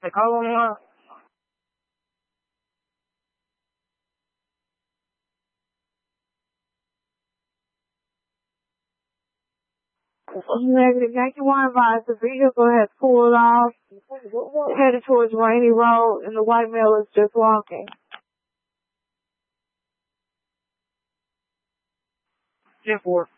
Like, oh, negative 91 advised the vehicle has pulled off, headed towards Rainy Road, and the white male is just walking. 10-4.